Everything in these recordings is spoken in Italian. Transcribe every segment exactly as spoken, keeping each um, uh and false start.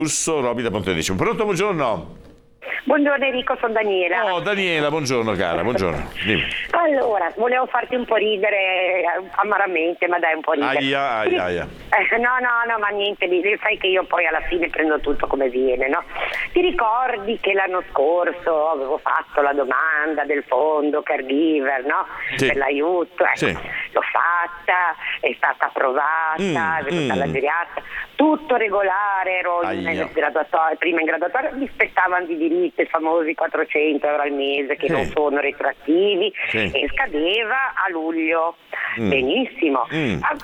Urso Roby da Pontedecimo. Pronto, buongiorno. Buongiorno Enrico, sono Daniela. Oh, Daniela, buongiorno cara, buongiorno. Dimmi. Allora, volevo farti un po' ridere, eh, amaramente, ma dai, un po' ridere. Aia, aia, aia. Eh, no, no, no, ma niente, sai che io poi alla fine prendo tutto come viene, no? Ti ricordi che l'anno scorso avevo fatto la domanda del fondo caregiver, no? Sì. Per l'aiuto, ecco. Sì. L'ho fatta, è stata approvata, Mm, è venuta mm. la geriatra, tutto regolare, ero in Aia. graduatoria, prima in graduatoria, mi spettavano di diritto i famosi quattrocento euro al mese che Sì. non sono retroattivi, Sì. e scadeva a luglio. Mm. Benissimo. Mm. Ah,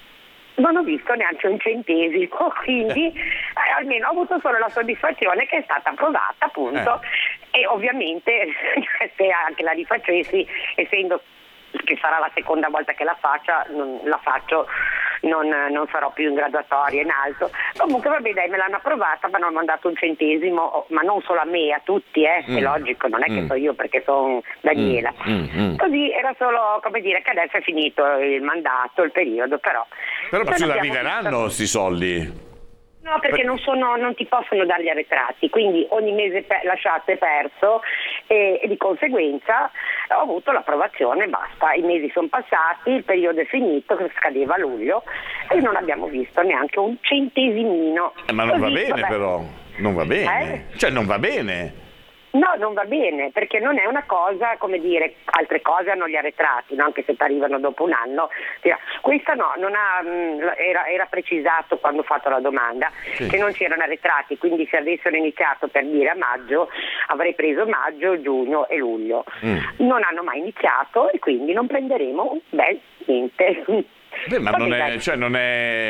non ho visto neanche un centesimo, quindi eh, almeno ho avuto solo la soddisfazione che è stata approvata, appunto, e ovviamente se anche la rifacessi, essendo che sarà la seconda volta che la faccia, non, la faccio, non, non sarò più in graduatoria in alto. Comunque vabbè, dai, me l'hanno approvata, ma non hanno dato un centesimo, ma non solo a me, a tutti, eh, Mm. è logico, non è che Mm. so io perché sono Daniela. Mm, mm, mm. Così era solo come dire che adesso è finito il mandato, il periodo, però. Però non ci abbiamo arriveranno visto- sti soldi. No, perché non, sono, non ti possono dare gli arretrati, quindi ogni mese pe- lasciato è perso, e, e di conseguenza ho avuto l'approvazione, basta, i mesi sono passati, il periodo è finito, che scadeva a luglio, e non abbiamo visto neanche un centesimino. Eh, ma non va Così, bene vabbè. però, non va bene. Eh? Cioè non va bene. No, non va bene, perché non è una cosa, come dire, altre cose hanno gli arretrati, no? Anche se ti arrivano dopo un anno. Questa no, non ha, mh, era, era precisato quando ho fatto la domanda, Sì. che non c'erano arretrati, quindi se avessero iniziato per dire a maggio avrei preso maggio, giugno e luglio. Mm. Non hanno mai iniziato e quindi non prenderemo, beh, niente. Beh, ma Vabbè, non è, dai. cioè non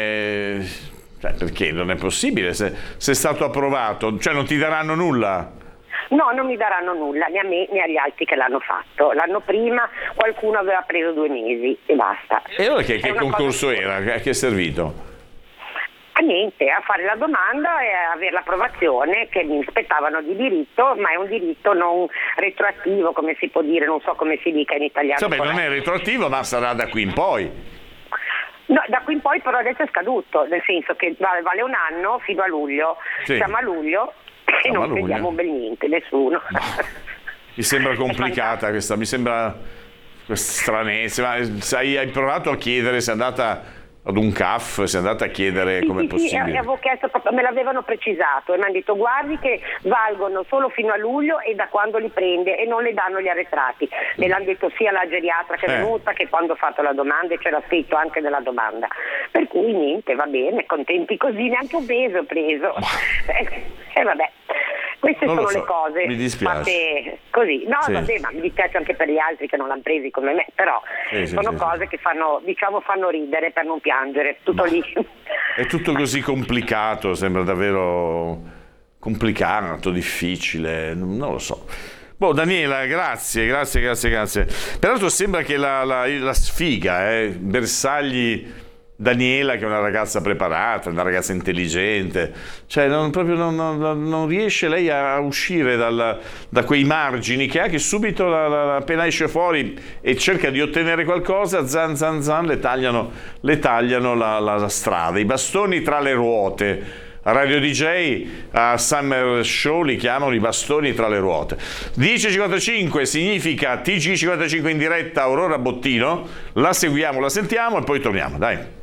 è, cioè perché non è possibile se, se è stato approvato, cioè non ti daranno nulla. No, non mi daranno nulla, né a me né agli altri che l'hanno fatto. L'anno prima qualcuno aveva preso due mesi e basta. E allora che, È che una concorso cosa- era? A che è servito? A niente, a fare la domanda e a avere l'approvazione che mi aspettavano di diritto, ma è un diritto non retroattivo, come si può dire, non so come si dica in italiano. Vabbè, non è retroattivo, ma sarà da qui in poi. No, da qui in poi però adesso è scaduto, nel senso che vale, vale un anno fino a luglio. Sì. Siamo a luglio e Siamo a non luglio. vediamo ben niente, nessuno. Mi sembra complicata questa, mi sembra stranissima. Sai, hai provato a chiedere, sei andata ad un C A F, sei andata a chiedere Sì, com'è sì, sì, possibile. avevo chiesto proprio, me l'avevano precisato e mi hanno detto guardi che valgono solo fino a luglio e da quando li prende e non le danno gli arretrati. Me l'hanno detto sia la geriatra che è Eh. venuta che quando ho fatto la domanda, e c'era scritto anche nella domanda. Per cui niente, va bene, contenti così, neanche un peso ho preso. E eh, eh, vabbè. Queste Non lo sono so, le cose mi dispiace. fatte così. No, Sì. vabbè, ma mi dispiace anche per gli altri che non l'hanno presi come me, però Sì, sì, sono sì, cose che fanno, diciamo, fanno ridere per non piangere, tutto lì. È tutto così complicato, sembra davvero complicato, difficile, non lo so. Boh, Daniela, grazie, grazie, grazie, grazie. Peraltro sembra che la, la, la sfiga, eh, bersagli Daniela, che è una ragazza preparata, una ragazza intelligente, cioè non, proprio non, non- non riesce lei a uscire dal- da quei margini che ha, che subito la- la- appena esce fuori e cerca di ottenere qualcosa, zan zan zan, le tagliano, le tagliano la, la- la strada, i bastoni tra le ruote. A Radio D J, a Summer Show li chiamano i bastoni tra le ruote. dieci e cinquantacinque significa T G cinquantacinque in diretta, Aurora Bottino, la seguiamo, la sentiamo e poi torniamo, dai.